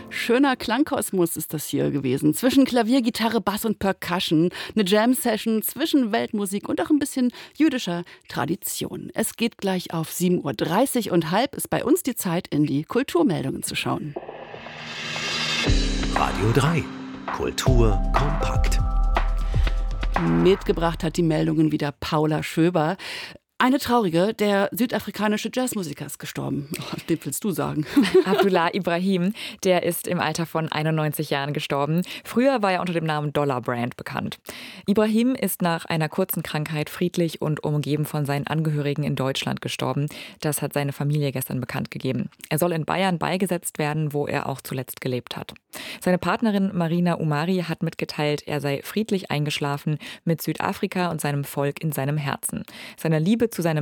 Schöner Klangkosmos ist das hier gewesen. Zwischen Klavier, Gitarre, Bass und Percussion. Eine Jam-Session zwischen Weltmusik und auch ein bisschen jüdischer Tradition. Es geht gleich auf 7.30 Uhr und halb ist bei uns die Zeit, in die Kulturmeldungen zu schauen. Radio 3. Kultur kompakt. Mitgebracht hat die Meldungen wieder Paula Schöber. Eine traurige, der südafrikanische Jazzmusiker ist gestorben. Oh, den willst du sagen. Abdullah Ibrahim, der ist im Alter von 91 Jahren gestorben. Früher war er unter dem Namen Dollar Brand bekannt. Ibrahim ist nach einer kurzen Krankheit friedlich und umgeben von seinen Angehörigen in Deutschland gestorben. Das hat seine Familie gestern bekannt gegeben. Er soll in Bayern beigesetzt werden, wo er auch zuletzt gelebt hat. Seine Partnerin Marina Umari hat mitgeteilt, er sei friedlich eingeschlafen mit Südafrika und seinem Volk in seinem Herzen. Seine Liebe zu seinem